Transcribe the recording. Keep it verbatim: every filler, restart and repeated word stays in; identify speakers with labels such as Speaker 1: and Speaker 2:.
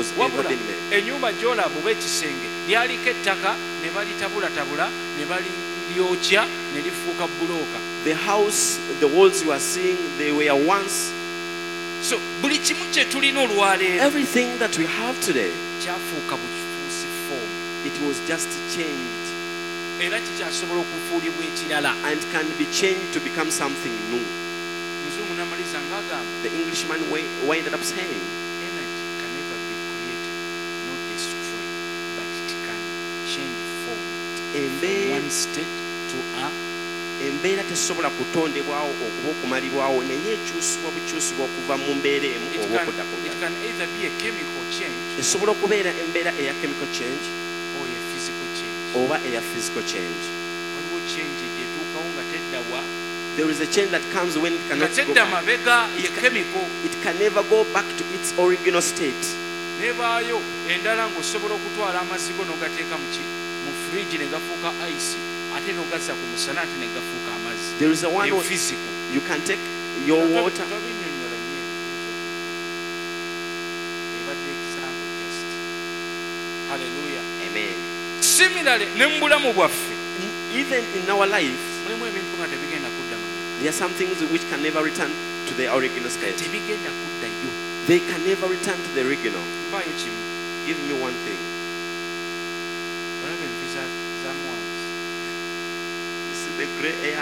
Speaker 1: wabula ennyumba gy'olaba oba ekisenge lyaliko ettaka ne balitabulatabula ne balyokya ne lifuuka bulooka.
Speaker 2: The house, the walls you are seeing, they were once.
Speaker 1: So buli kimu kye tulina olwaleero
Speaker 2: Everything that we have today,
Speaker 1: kyafuuka bukifuusi foomu
Speaker 2: it was just changed
Speaker 1: era kikyasobola okufuulibwa ekirala.
Speaker 2: and can be changed to become something new.
Speaker 1: Muzungu n'amaliza ng'agamba
Speaker 2: The Englishman wa- ended up saying,
Speaker 1: energy can never be created, not destroyed, but it can change form from
Speaker 2: embeera
Speaker 1: one state to a
Speaker 2: embeera tesobola kutondebwawo okuba okumalibwawo naye ekyusibwa bukyusibwa okuva mu mbeera emu
Speaker 1: it
Speaker 2: oba
Speaker 1: can,
Speaker 2: okudda ku
Speaker 1: it
Speaker 2: ndala.
Speaker 1: can either be a chemical change
Speaker 2: Esobola okubeera embeera eya chemical change
Speaker 1: or a physical change.
Speaker 2: oba eya physical change.
Speaker 1: Waliwo change gyetuukawo nga teddawa
Speaker 2: There is a change that comes when it
Speaker 1: nga
Speaker 2: cannot go
Speaker 1: tedda
Speaker 2: back.
Speaker 1: mabega ye chemical
Speaker 2: It can never go back to its original state.
Speaker 1: nebaayo endala ng'osobola okutwala amazzi go n'ogateeka mu ki mu fridge ne gafuuka ice ate n'ogazza ku musana ate ne gafuuka amazzi.
Speaker 2: There is a one
Speaker 1: Ye
Speaker 2: where
Speaker 1: physical.
Speaker 2: you can take your water.
Speaker 1: Tobinnyonnyola nnyo ebadde example just. Hallelujah.
Speaker 2: Amen.
Speaker 1: Similarly ne mu bulamu bwaffe
Speaker 2: Even in our life,
Speaker 1: mulimu ebintu nga tebigenda kudda mabega.
Speaker 2: there are some things which can never return to the original state.
Speaker 1: Tebigenda kuddayo.
Speaker 2: They can never return to the original.
Speaker 1: Mpaayo kimu.
Speaker 2: Give me one thing.
Speaker 1: Olaba envi za za mwanzi.
Speaker 2: You see the gray hair